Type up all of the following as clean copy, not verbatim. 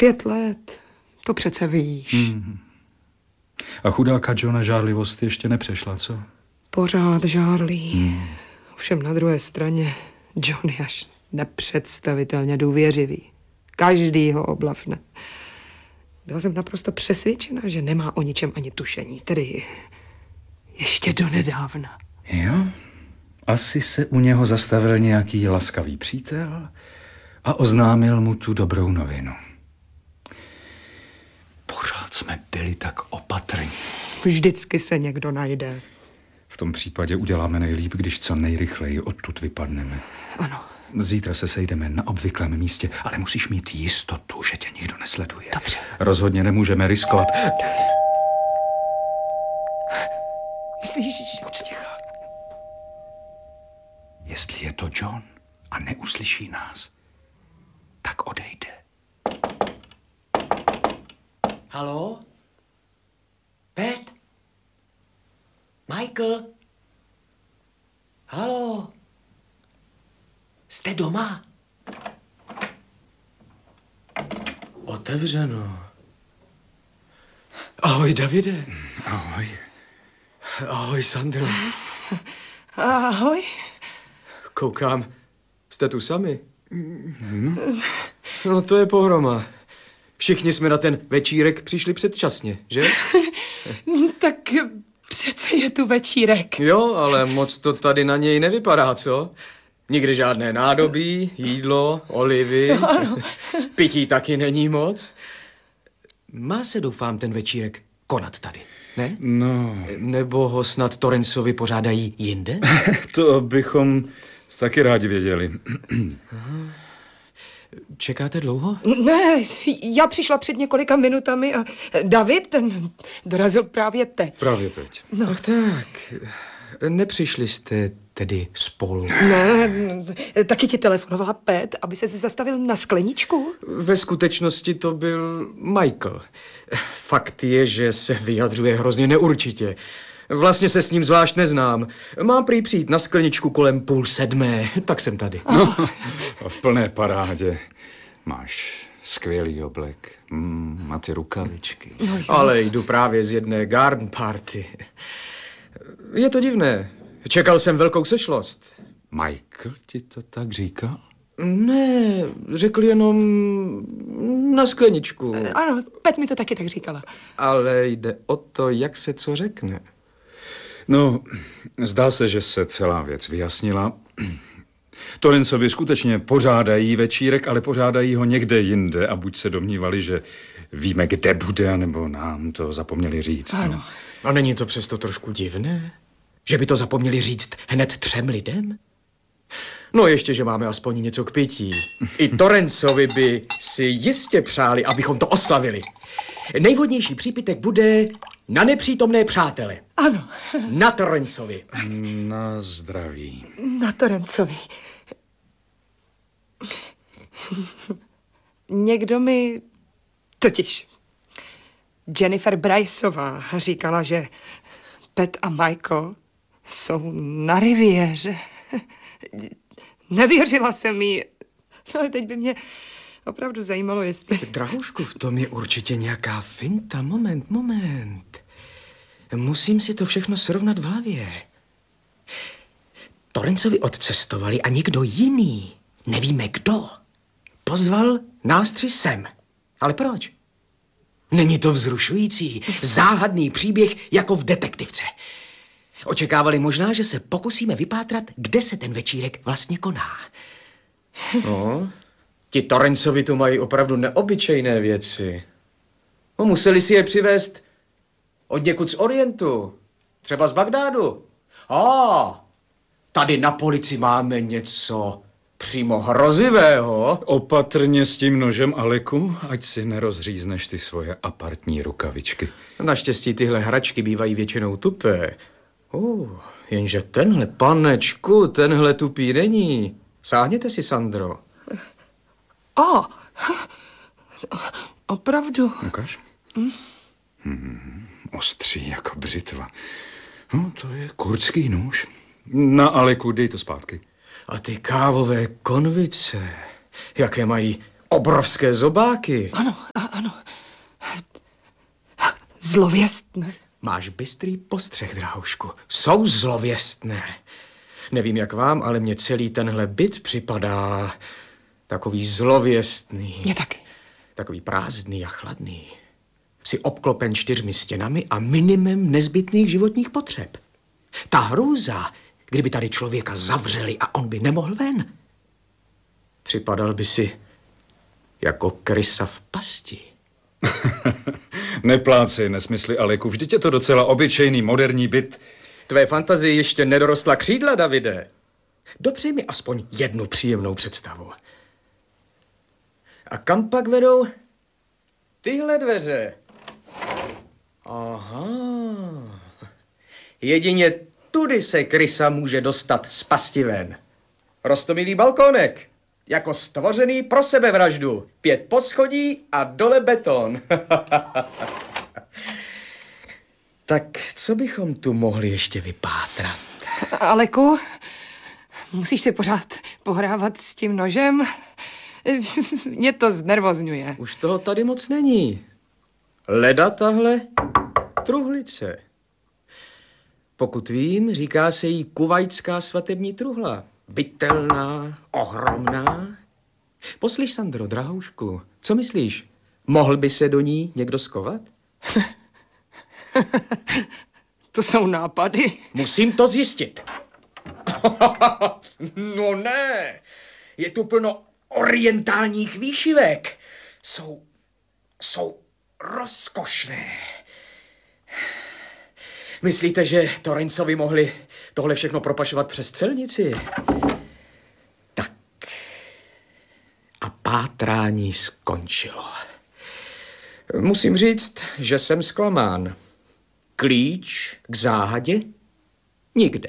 5 let, to přece víš. A chudáka Johna žárlivost ještě nepřešla, co? Pořád žárlí. Ovšem na druhé straně John je až nepředstavitelně důvěřivý. Každý ho oblafne. Byla jsem naprosto přesvědčena, že nemá o ničem ani tušení, tedy ještě donedávna. Jo, asi se u něho zastavil nějaký laskavý přítel a oznámil mu tu dobrou novinu. Pořád jsme byli tak opatrní. Vždycky se někdo najde. V tom případě uděláme nejlíp, když co nejrychleji odtud vypadneme. Ano. Zítra se sejdeme na obvyklém místě, ale musíš mít jistotu, že tě nikdo nesleduje. Dobře. Rozhodně nemůžeme riskovat. Myslíš, že... Buď ticha. Jestli je to John a neuslyší nás, tak odejde. Haló? Pat? Michael? Haló? Jste doma? Otevřeno. Ahoj, Davide. Ahoj. Ahoj, Sandro. Ahoj. Koukám, jste tu sami? No to je pohroma. Všichni jsme na ten večírek přišli předčasně, že? Tak přece je tu večírek. Jo, ale moc to tady na něj nevypadá, co? Nikdy žádné nádobí, jídlo, olivy. Pití taky není moc. Má se, doufám, ten večírek konat tady, ne? No. Nebo ho snad Torranceovi pořádají jinde? To bychom taky rádi věděli. Čekáte dlouho? Ne, já přišla před několika minutami a David, ten dorazil právě teď. Právě teď. No. Ach tak, nepřišli jste tedy spolu? Ne, taky ti telefonovala Pat, aby se zastavil na skleničku? Ve skutečnosti to byl Michael. Fakt je, že se vyjadřuje hrozně neurčitě. Vlastně se s ním zvlášť neznám. Mám prý přijít na skleničku kolem 6:30, tak jsem tady. No, v plné parádě. Máš skvělý oblek a ty rukavičky. Ale jdu právě z jedné garden party. Je to divné. Čekal jsem velkou sešlost. Michael ti to tak říkal? Ne, řekl jenom na skleničku. Ano, Pat mi to taky tak říkala. Ale jde o to, jak se co řekne. No, zdá se, že se celá věc vyjasnila. Torranceovi skutečně pořádají večírek, ale pořádají ho někde jinde a buď se domnívali, že víme, kde bude, nebo nám to zapomněli říct. Ano. No. A není to přesto trošku divné? Že by to zapomněli říct hned 3 lidem? No ještě, že máme aspoň něco k pití. I Torranceovi by si jistě přáli, abychom to oslavili. Nejvhodnější přípitek bude na nepřítomné přátele. Ano. Na Torranceovi. Na zdraví. Na Torranceovi. Někdo mi... Totiž Jennifer Bryceová říkala, že Pat a Michael jsou na riviéře. Nevěřila jsem jí. No ale teď by mě opravdu zajímalo, jestli... Drahoušku, v tom je určitě nějaká finta. Moment. Musím si to všechno srovnat v hlavě. Torranceovi odcestovali a někdo jiný, nevíme kdo, pozval nás 3 sem. Ale proč? Není to vzrušující, záhadný příběh jako v detektivce. Očekávali možná, že se pokusíme vypátrat, kde se ten večírek vlastně koná. No, ti Torranceovi tu mají opravdu neobyčejné věci. No, museli si je přivést odněkud z Orientu, třeba z Bagdádu. Tady na polici máme něco přímo hrozivého. Opatrně s tím nožem, Aleku, ať si nerozřízneš ty svoje apartní rukavičky. Naštěstí tyhle hračky bývají většinou tupé. Jenže tenhle, panečku, tenhle tupý není. Sáhněte si, Sandro. Opravdu. Ukaž. Ostří jako břitva. No, to je kurdský nůž. Na Aleku, dej to zpátky. A ty kávové konvice, jaké mají obrovské zobáky. Ano, zlověstné. Máš bystrý postřeh, drahoušku. Jsou zlověstné. Nevím, jak vám, ale mně celý tenhle byt připadá takový zlověstný. Mě taky. Takový prázdný a chladný. Jsi obklopen 4 stěnami a minimem nezbytných životních potřeb. Ta hrůza, kdyby tady člověka zavřeli a on by nemohl ven. Připadal by si jako krysa v pasti. Neplácej nesmysly, Aleku, vždyť je to docela obyčejný moderní byt. Tvé fantazie ještě nedorostla křídla, Davide. Dopřej mi aspoň jednu příjemnou představu. A kam pak vedou tyhle dveře? Aha. Jedině tudy se krysa může dostat z pasti ven. Roztomilý balkónek, jako stvořený pro sebevraždu. 5 poschodí a dole beton. Tak co bychom tu mohli ještě vypátrat? Aleku, musíš si pořád pohrávat s tím nožem? Mě to znervozňuje. Už toho tady moc není. Leda tahle truhlice. Pokud vím, říká se jí kuvajtská svatební truhla. Bytelná, ohromná. Poslyš, Sandro, drahoušku, co myslíš? Mohl by se do ní někdo skovat? To jsou nápady. Musím to zjistit. No ne, je tu plno orientálních výšivek. Jsou rozkošné. Myslíte, že Torencovi mohli tohle všechno propašovat přes celnici? Tak. A pátrání skončilo. Musím říct, že jsem zklamán. Klíč k záhadě? Nikde.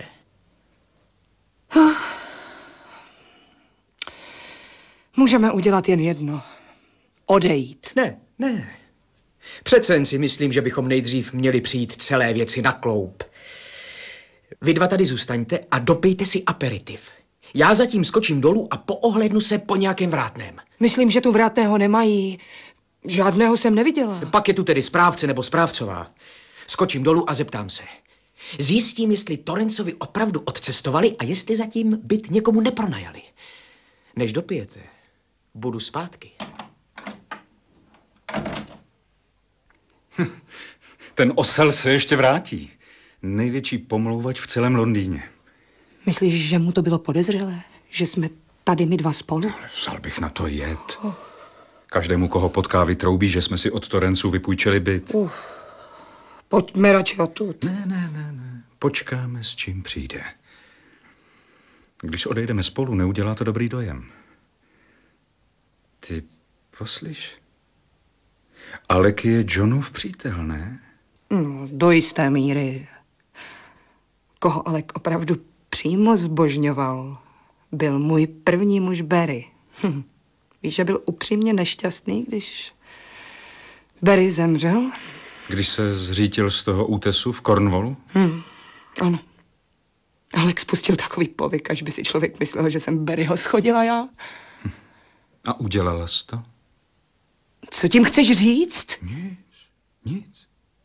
Můžeme udělat jen jedno. Odejít. Ne. Přece jen si myslím, že bychom nejdřív měli přijít celé věci na kloup. Vy dva tady zůstaňte a dopijte si aperitiv. Já zatím skočím dolů a poohlédnu se po nějakém vrátném. Myslím, že tu vrátného nemají. Žádného jsem neviděla. Pak je tu tedy správce nebo správcová. Skočím dolů a zeptám se. Zjistím, jestli Torencovi opravdu odcestovali a jestli zatím byt někomu nepronajali. Než dopijete, budu zpátky. Ten osel se ještě vrátí. Největší pomlouvač v celém Londýně. Myslíš, že mu to bylo podezřelé? Že jsme tady my dva spolu? Vzal bych na to jet. Každému, koho potká, vytroubí, že jsme si od Torenců vypůjčili byt. Pojďme radši odtud. Ne. Počkáme, s čím přijde. Když odejdeme spolu, neudělá to dobrý dojem. Ty poslyš? Alek je Johnův přítel, ne? No, do jisté míry. Koho Alek opravdu přímo zbožňoval, byl můj první muž Barry. Víš, že byl upřímně nešťastný, když Barry zemřel? Když se zřítil z toho útesu v Cornwallu? Ano. Alek spustil takový povyk, až by si člověk myslel, že jsem Barryho schodila já. A udělala jsi to? Co tím chceš říct? Nic.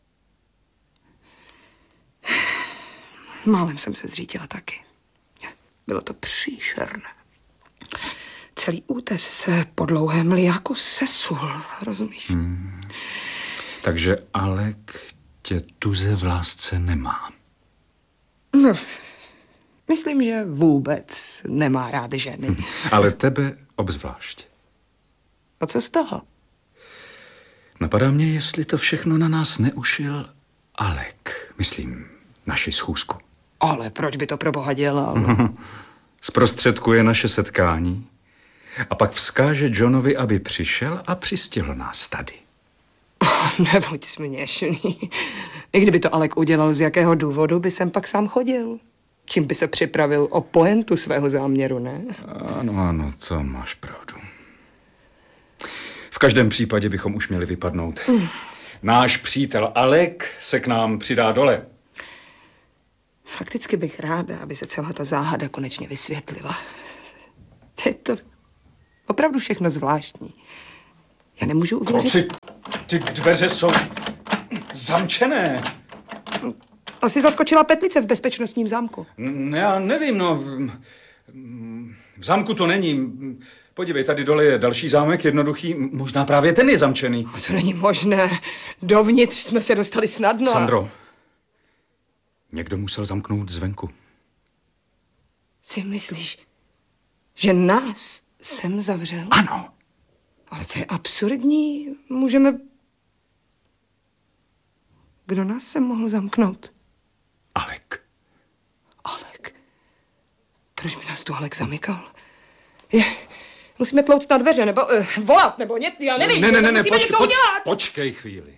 Málem jsem se zřítila taky. Bylo to příšerné. Celý útes se po dlouhém liáku sesul, rozumíš? Takže Alek tě tuze v lásce nemá. No, myslím, že vůbec nemá rád ženy. Ale tebe obzvlášť. A co z toho? Napadá mě, jestli to všechno na nás neušil Alek. Myslím, naši schůzku. Ale proč by to pro boha dělal? Zprostředkuje naše setkání a pak vzkáže Johnovi, aby přišel a přistihl nás tady. Nebuď směšný. I kdyby to Alek udělal, z jakého důvodu by jsem pak sám chodil? Tím by se připravil o pointu svého záměru, ne? Ano, to máš pravdu. V každém případě bychom už měli vypadnout. Náš přítel Alek se k nám přidá dole. Fakticky bych ráda, aby se celá ta záhada konečně vysvětlila. Je to opravdu všechno zvláštní. Já nemůžu uvěřit... Kluci, ty dveře jsou Zamčené. Asi zaskočila petlice v bezpečnostním zámku. Já nevím, no. V zámku to není. Podívej, tady dole je další zámek, jednoduchý. Možná právě ten je zamčený. To není možné. Dovnitř jsme se dostali snadno. Sandro, někdo musel zamknout zvenku. Ty myslíš, že nás sem zavřel? Ano. Ale to je absurdní. Můžeme... Kdo nás sem mohl zamknout? Alek. Alek. Proč by nás tu Alek zamykal? Musíme tlouct na dveře, nebo volat, nebo něco, já nevím. Ne, musíme něco udělat. Počkej chvíli.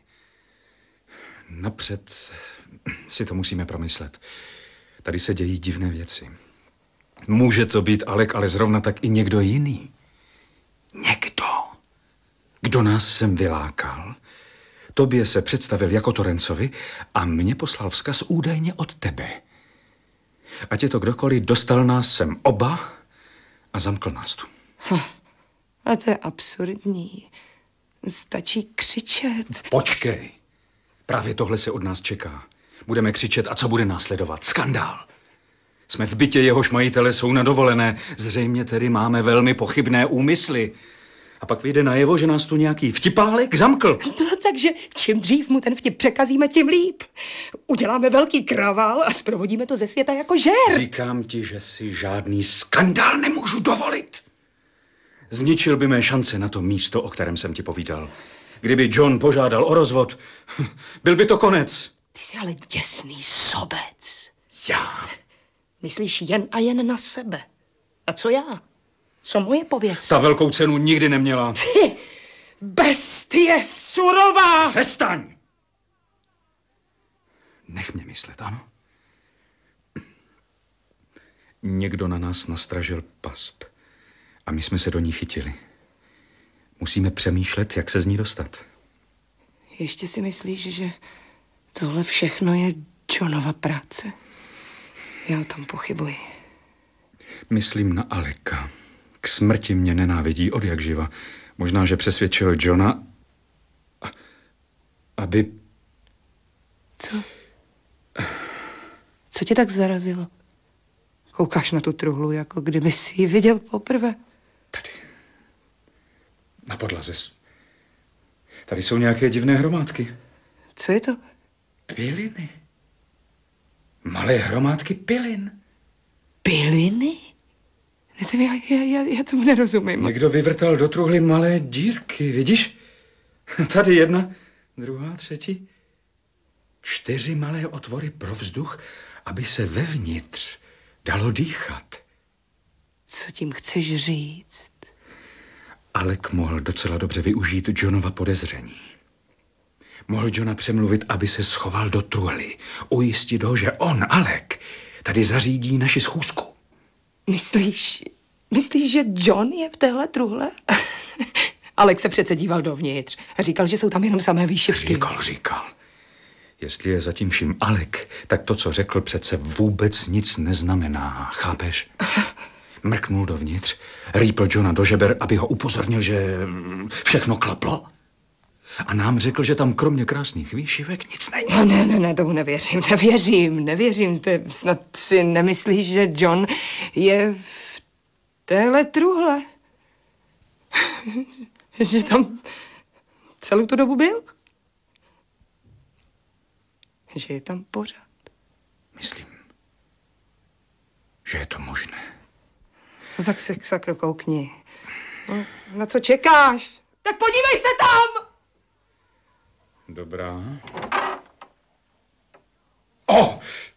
Napřed si to musíme promyslet. Tady se dějí divné věci. Může to být Alek, ale zrovna tak i někdo jiný. Někdo, kdo nás sem vylákal, tobě se představil jako Torencovi a mě poslal vzkaz údajně od tebe. Ať je to kdokoliv, dostal nás sem oba a zamkl nás tu. A to je absurdní. Stačí křičet. Počkej. Právě tohle se od nás čeká. Budeme křičet a co bude následovat? Skandál. Jsme v bytě, jehož majitele jsou na dovolené. Zřejmě tedy máme velmi pochybné úmysly. A pak vyjde najevo, že nás tu nějaký vtipálek zamkl. No, takže čím dřív mu ten vtip překazíme, tím líp. Uděláme velký kravál a zprovodíme to ze světa jako žert. Říkám ti, že si žádný skandál nemůžu dovolit. Zničil by mé šance na to místo, o kterém jsem ti povídal. Kdyby John požádal o rozvod, byl by to konec. Ty jsi ale děsný sobec. Já? Myslíš jen a jen na sebe. A co já? Co moje pověst? Ta velkou cenu nikdy neměla. Ty bestie surová! Přestaň! Nech mě myslet, ano? Někdo na nás nastražil past a my jsme se do ní chytili. Musíme přemýšlet, jak se z ní dostat. Ještě si myslíš, že tohle všechno je Johnova práce? Já o tom pochybuji. Myslím na Aleka. K smrti mě nenávidí od jak živa. Možná, že přesvědčil Johna, aby... Co? Co tě tak zarazilo? Koukáš na tu truhlu, jako kdyby si ji viděl poprvé. Tady. Na podlaze. Tady jsou nějaké divné hromádky. Co je to? Piliny. Malé hromádky pilin. Piliny? Já tomu nerozumím. Někdo vyvrtal do truhly malé dírky, vidíš? Tady jedna, druhá, třetí. 4 malé otvory pro vzduch, aby se vevnitř dalo dýchat. Co tím chceš říct? Alek mohl docela dobře využít Johnova podezření. Mohl Johna přemluvit, aby se schoval do truhly. Ujistit ho, že on, Alek, tady zařídí naši schůzku. Myslíš, že John je v téhle truhle? Alek se přece díval dovnitř a říkal, že jsou tam jenom samé výšivky. Říkal. Jestli je zatím vším Alek, tak to, co řekl, přece vůbec nic neznamená. Chápeš? Mrknul dovnitř, rýpl Johna do žeber, aby ho upozornil, že všechno klaplo. A nám řekl, že tam kromě krásných výšivek nic není. No, ne, tomu nevěřím. Ty snad si nemyslíš, že John je v téhle truhle? Že tam celou tu dobu byl? Že je tam pořád? Myslím, že je to možné. No tak se k sakru koukni. No, na co čekáš? Tak podívej se tam! Dobrá. O!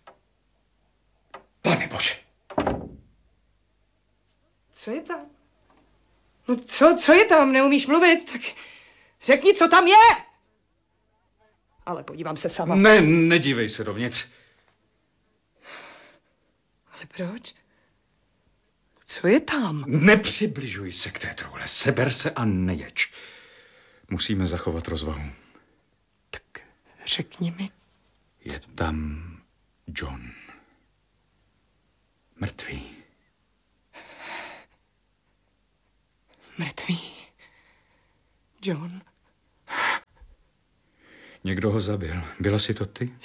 Pane Bože! Co je tam? No co je tam? Neumíš mluvit? Tak řekni, co tam je! Ale podívám se sama. Ne, nedívej se dovnitř. Ale proč? Co je tam? Nepřibližuj se k té truhle. Seber se a neječ. Musíme zachovat rozvahu. Tak řekni mi. Je tam John. Mrtvý. Mrtvý. John. Někdo ho zabil. Byla jsi to ty?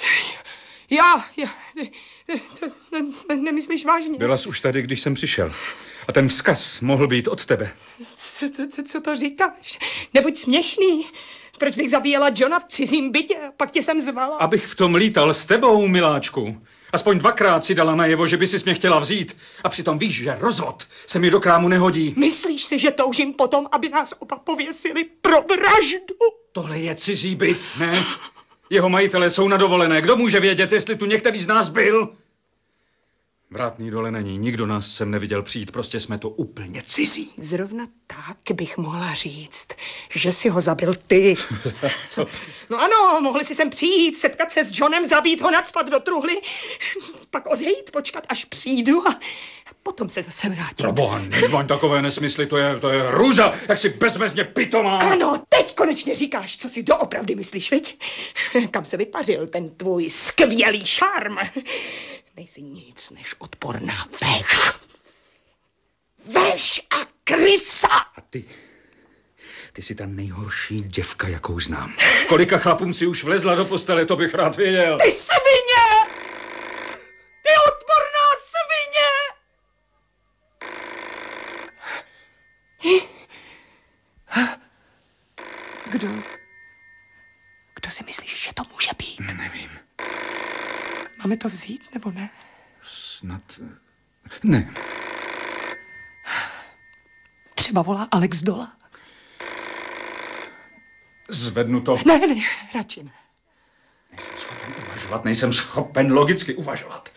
Nemyslíš vážně? Byla jsi už tady, když jsem přišel. A ten vzkaz mohl být od tebe. Co to říkáš? Nebuď směšný. Proč bych zabíjela Johna v cizím bytě? Pak tě jsem zvala. Abych v tom lítal s tebou, miláčku. Aspoň 2krát si dala najevo, že by si mě chtěla vzít. A přitom víš, že rozvod se mi do krámu nehodí. Myslíš si, že toužím potom, aby nás oba pověsili pro vraždu? Tohle je cizí byt, ne? Jeho majitelé jsou na dovolené. Kdo může vědět, jestli tu některý z nás byl? Vrátný dole není. Nikdo nás sem neviděl přijít. Prostě jsme to úplně cizí. Zrovna tak bych mohla říct, že si ho zabil ty. No ano, mohli si sem přijít, setkat se s Johnem, zabít ho, nacpat do truhly, pak odejít, počkat, až přijdu a potom se zase vrátit. Proboha, nežvaň takové nesmysly, to je hrůza, jak si bezmezně pitomá. Ano, teď konečně říkáš, co si doopravdy myslíš, viď? Kam se vypařil ten tvůj skvělý šarm? Nejsi nic než odporná veš. Veš a krysa! A ty jsi ta nejhorší děvka, jakou znám. Kolika chlapům si už vlezla do postele, to bych rád věděl. Ty svině! Ty odporná svině! Kdo si myslíš, že to může být? Nevím. Máme to vzít, nebo ne? Snad... Ne. Třeba volá Alex dola. Zvednu to. Ne, radši ne. Nejsem schopen uvažovat, nejsem schopen logicky uvažovat.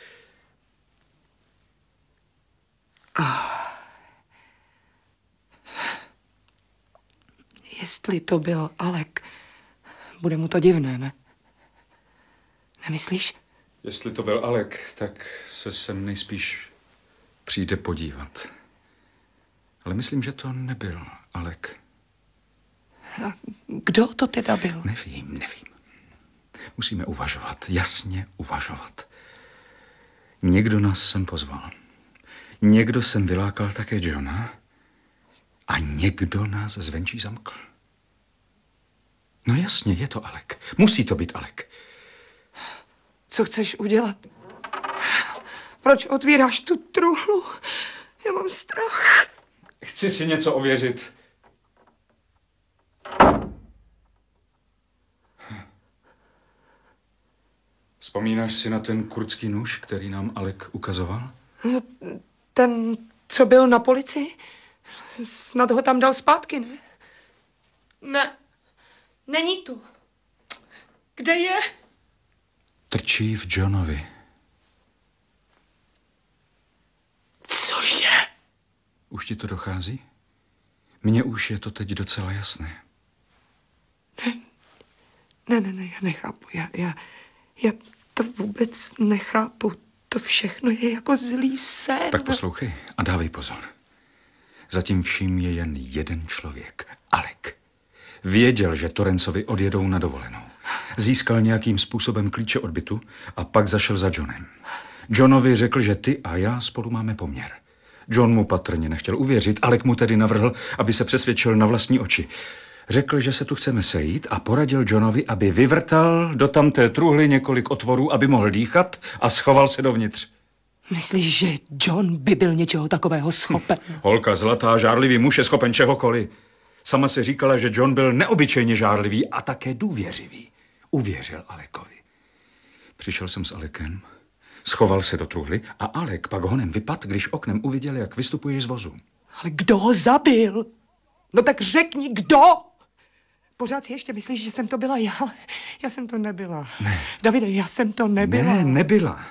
Jestli to byl Alek, bude mu to divné, ne? Nemyslíš? Jestli to byl Alek, tak se sem nejspíš přijde podívat. Ale myslím, že to nebyl Alek. A kdo to teda byl? Nevím. Musíme uvažovat, jasně uvažovat. Někdo nás sem pozval. Někdo sem vylákal také Johna a někdo nás zvenčí zamkl. No jasně, je to Alek. Musí to být Alek. Co chceš udělat? Proč otvíráš tu truhlu? Já mám strach. Chci si něco ověřit. Vzpomínáš si na ten kurdský nůž, který nám Alek ukazoval? Ten, co byl na policii? Snad ho tam dal zpátky, ne? Ne, není tu. Kde je? Trčí v Johnovi. Cože? Už ti to dochází? Mně už je to teď docela jasné. Ne, já nechápu. Já to vůbec nechápu. To všechno je jako zlý sen. Tak poslouchej a dávej pozor. Zatím vším je jen jeden člověk. Alek. Věděl, že Torrancovi odjedou na dovolenou. Získal nějakým způsobem klíče od bytu a pak zašel za Johnem. Johnovi řekl, že ty a já spolu máme poměr. John mu patrně nechtěl uvěřit, Alek mu tedy navrhl, aby se přesvědčil na vlastní oči. Řekl, že se tu chceme sejít a poradil Johnovi, aby vyvrtal do tamté truhly několik otvorů, aby mohl dýchat a schoval se dovnitř. Myslíš, že John by byl něčeho takového schopen? Holka zlatá, žárlivý muž je schopen čehokoliv. Sama si říkala, že John byl neobyčejně žárlivý a také důvěřivý. Uvěřil Alekovi. Přišel jsem s Alekem, schoval se do truhly a Alek pak honem vypadl, když oknem uviděl, jak vystupuješ z vozu. Ale kdo ho zabil? No tak řekni, kdo? Pořád si ještě myslíš, že jsem to byla já? Já jsem to nebyla. Ne. Davide, já jsem to nebyla. Ne, nebyla.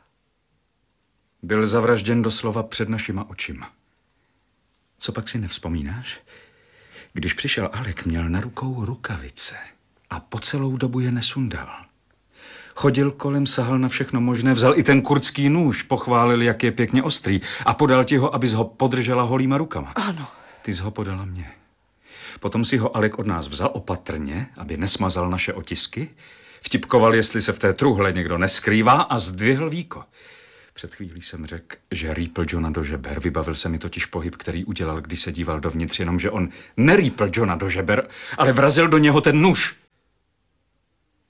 Byl zavražděn doslova před našima očima. Co pak si nevzpomínáš? Když přišel Alek, měl na rukou rukavice a po celou dobu je nesundal. Chodil kolem, sahal na všechno možné, vzal i ten kurdský nůž, pochválil, jak je pěkně ostrý a podal ti ho, abys ho podržela holýma rukama. Ano. Ty jsi ho podala mně. Potom si ho Alek od nás vzal opatrně, aby nesmazal naše otisky, vtipkoval, jestli se v té truhle někdo neskrývá a zdvihl víko. Před chvílí jsem řekl, že rýpl Johna do žeber. Vybavil se mi totiž pohyb, který udělal, když se díval dovnitř, jenomže on nerýpl Johna do žeber, ale vrazil do něho ten nůž.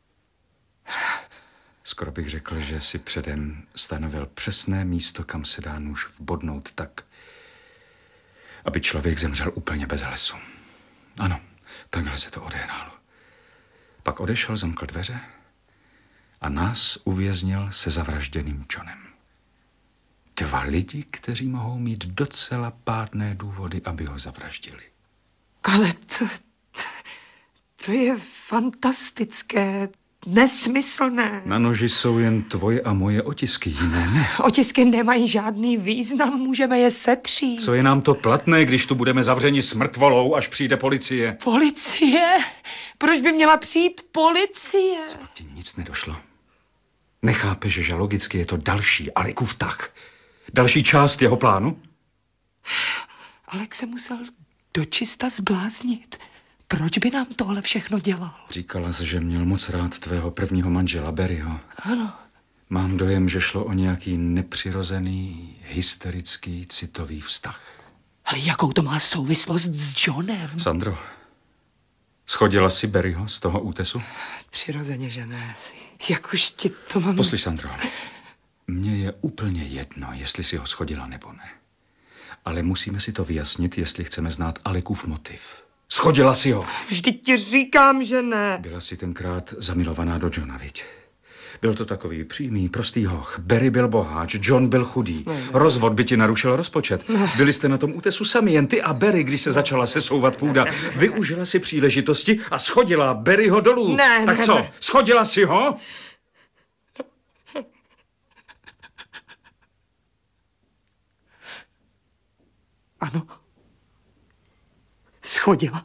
Skoro bych řekl, že si předem stanovil přesné místo, kam se dá nůž vbodnout tak, aby člověk zemřel úplně bez hlasu. Ano, takhle se to odehrálo. Pak odešel, zamkl dveře a nás uvěznil se zavražděným Johnem. 2 lidi, kteří mohou mít docela pádné důvody, aby ho zavraždili. Ale to je fantastické, nesmyslné. Na noži jsou jen tvoje a moje otisky, jiné ne. Otisky nemají žádný význam, můžeme je setřít. Co je nám to platné, když tu budeme zavřeni s mrtvolou, až přijde policie? Policie? Proč by měla přijít policie? Co pak ti nic nedošlo? Nechápeš, že logicky je to další Alekův tah? Další část jeho plánu? Alek se musel dočista zbláznit. Proč by nám tohle všechno dělal? Říkala jsi, že měl moc rád tvého prvního manžela Barryho. Ano. Mám dojem, že šlo o nějaký nepřirozený, hysterický, citový vztah. Ale jakou to má souvislost s Johnem? Sandro, schodila si Barryho z toho útesu? Přirozeně, že ne. Jak už ti to mám... Poslyš, Sandro, mně je úplně jedno, jestli si ho schodila nebo ne. Ale musíme si to vyjasnit, jestli chceme znát Alekův motiv. Schodila si ho. Vždyť ti říkám, že ne. Byla si tenkrát zamilovaná do Johna, viď? Byl to takový přímý, prostý hoch. Barry byl boháč, John byl chudý. Rozvod by ti narušil rozpočet. Byli jste na tom útesu sami, jen ty a Barry, když se začala sesouvat půda. Využila si příležitosti a schodila Barryho dolů. Tak co, schodila si ho? Ano. Schodila.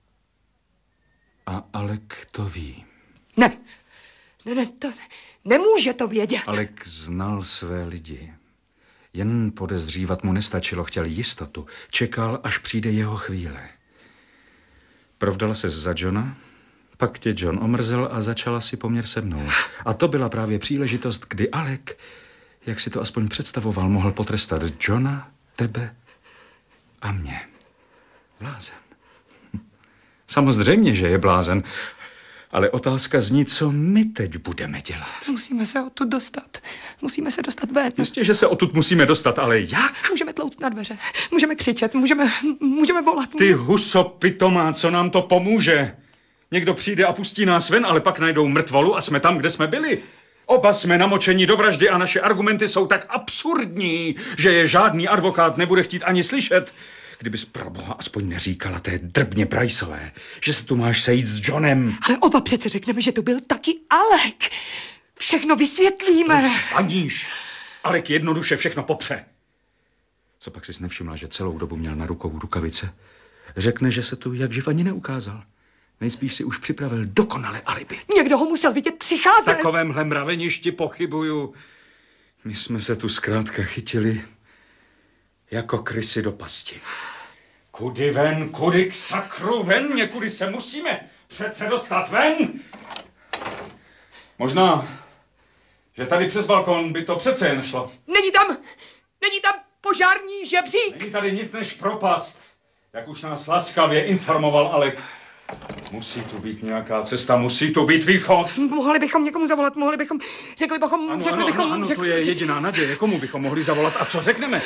A Alek to ví. Ne, to nemůže to vědět. Alek znal své lidi. Jen podezřívat mu nestačilo, chtěl jistotu. Čekal, až přijde jeho chvíle. Provdala se za Johna, pak tě John omrzel a začala si poměr se mnou. A to byla právě příležitost, kdy Alek, jak si to aspoň představoval, mohl potrestat Johna, tebe a mě. Blázen. Samozřejmě, že je blázen. Ale otázka zní, co my teď budeme dělat. Musíme se odtud dostat. Musíme se dostat ven. Jistě, že se odtud musíme dostat, ale jak? Můžeme tlouct na dveře. Můžeme křičet. Můžeme volat. Ty huso pitomá, co nám to pomůže? Někdo přijde a pustí nás ven, ale pak najdou mrtvolu a jsme tam, kde jsme byli. Oba jsme namočeni do vraždy a naše argumenty jsou tak absurdní, že je žádný advokát nebude chtít ani slyšet. Kdybys pro boha aspoň neříkala té drbně Priceové, že se tu máš sejít s Johnem. Ale oba přece řekneme, že to byl taky Alek. Všechno vysvětlíme. Aníž. Alek jednoduše všechno popře. Co pak jsi nevšimla, že celou dobu měl na rukou rukavice? Řekne, že se tu jak živ ani neukázal. Nejspíš si už připravil dokonale alibi. Někdo ho musel vidět přicházet. V takovémhle mraveništi pochybuju. My jsme se tu zkrátka chytili jako krysy do pasti. Kudy ven, kudy k sakru ven, někudy se musíme přece dostat ven. Možná, že tady přes balkon by to přece jen šlo. Není tam požární žebřík. Není tady nic než propast, jak už nás laskavě informoval Alek. Musí tu být nějaká cesta, musí tu být východ. Mohli bychom někomu zavolat, řekli bychom... Ano, to je jediná naděje. Komu bychom mohli zavolat a co řekneme?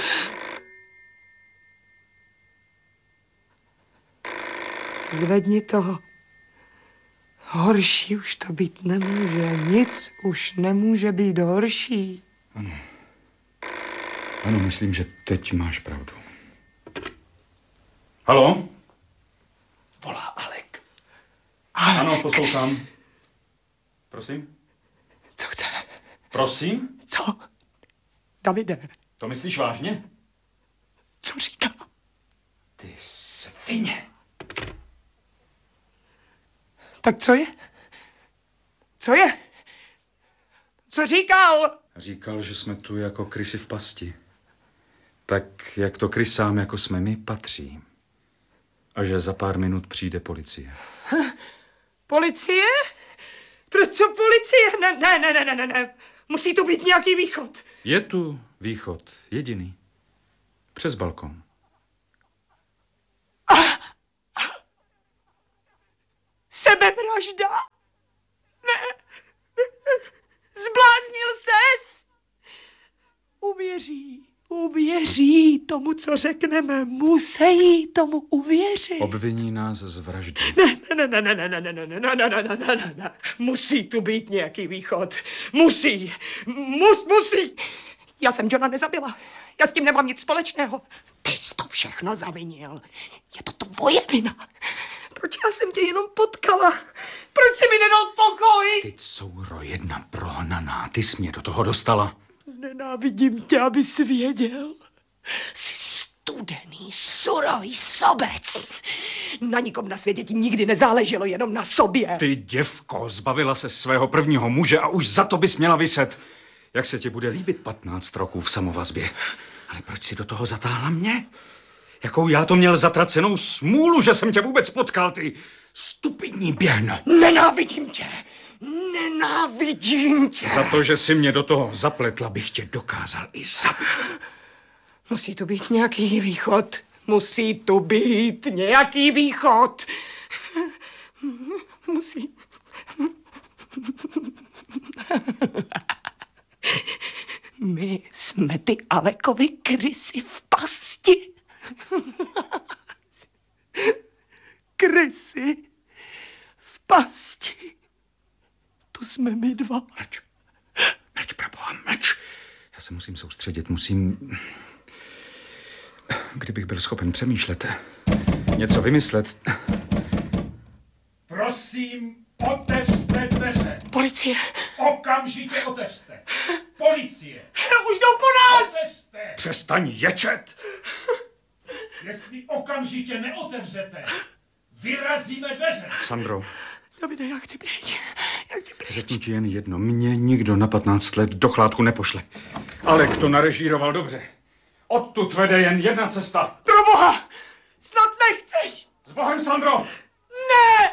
Zvedni toho. Horší už to být nemůže. Nic už nemůže být horší. Ano, myslím, že teď máš pravdu. Haló? Volá Alek. Ano, poslouchám. Prosím? Co chce? Prosím? Co? Davide, To myslíš vážně? co říká? Ty svině. Tak co je? Co je? Co říkal? Říkal, že jsme tu jako krysy v pasti. Tak, jak to krysám, jako jsme my, patří. A že za pár minut přijde policie. Policie? Proč co policie? Ne. Musí tu být nějaký východ. Je tu východ, jediný. Přes balkon. Sebevražda? Ne. Zbláznil ses? Uvěří tomu, co řekneme. Musí tomu uvěřit. Obviní nás z vraždy. Ne. Musí tu být nějaký východ. Musí. Já jsem Johna nezabila. Já s tím nemám nic společného. Ty jsi to všechno zavinil. Je to tvoje vina. Proč já jsem tě jenom potkala? Proč jsi mi nedal pokoj? Ty, couro, jedna prohnaná, ty jsi mě do toho dostala. Nenávidím tě, abys věděl. Jsi studený, surový sobec. Na nikom na světě ti nikdy nezáleželo, jenom na sobě. Ty, děvko, zbavila se svého prvního muže a už za to bys měla viset. Jak se ti bude líbit 15 roků v samovazbě? Ale proč si do toho zatáhla mě? Jakou já to měl zatracenou smůlu, že jsem tě vůbec potkal, ty stupidní běhno. Nenávidím tě. Za to, že jsi mě do toho zapletla, bych tě dokázal i zabít. Musí tu být nějaký východ. Musí tu být nějaký východ. Musí. My jsme ty Alekovy krysy v pasti. Krysy v pasti. Tu jsme my dva. Mlč, proboha, mlč. Já se musím soustředit, musím... Kdybych byl schopen přemýšlet, něco vymyslet. Prosím, otevřte dveře. Policie. Okamžitě otevřte. Policie. Už jdou po nás. Otevřte. Přestaň ječet! Jestli okamžitě neotevřete, vyrazíme dveře. Sandro, Davide, já chci pryč. řeknu ti jen jedno. Mě nikdo na 15 let do chládku nepošle. Alek to narežíroval dobře. Odtud vede jen jedna cesta. Pro boha! Snad nechceš! S Bohem, Sandro! Ne!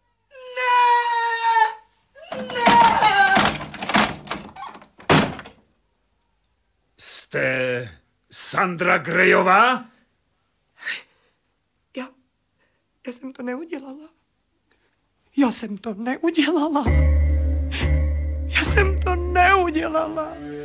Jste Sandra Greyová? Já jsem to neudělala. Já jsem to neudělala.